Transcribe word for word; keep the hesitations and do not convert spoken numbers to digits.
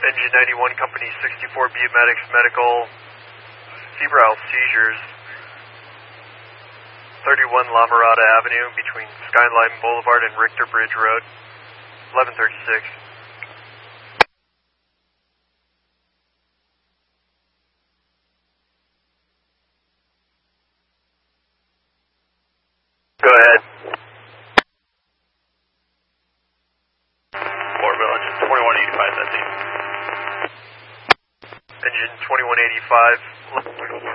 Engine ninety-one, Company sixty-four, B Medics Medical, febrile seizures, thirty-one La Mirada Avenue between Skyline Boulevard and Richter Bridge Road, eleven thirty-six. Go ahead. Orville, engine twenty-one eighty-five, that's it. Engine twenty-one eighty-five.